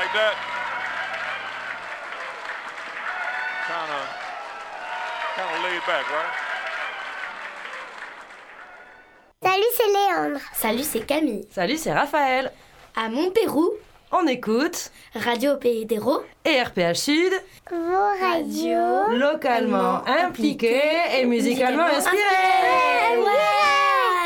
like that. Kind of laid back, right? Salut, c'est Léandre. Salut, c'est Camille. Salut, c'est Raphaël. À Montpérou, On écoute Radio Pays d'Hérault, et RPH Sud, Vos radios. localement impliqués et musicalement inspirés. Ouais.